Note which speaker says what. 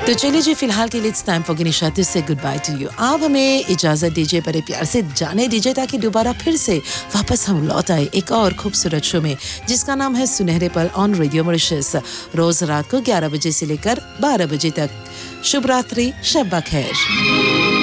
Speaker 1: तो चलिए जी, फिलहाल के लिए इट्स टाइम फॉर गिनीशा टू से गुड बाय टू यू। आप हमें इजाजत दीजिए, बड़े प्यार से जाने दीजिए, ताकि दोबारा फिर से वापस हम लौट आए एक और खूबसूरत शो में, जिसका नाम है सुनहरे पल ऑन रेडियो मॉरिशस, रोज रात को 11 बजे से लेकर 12 बजे तक। शुभ रात्रि, शब बखैर।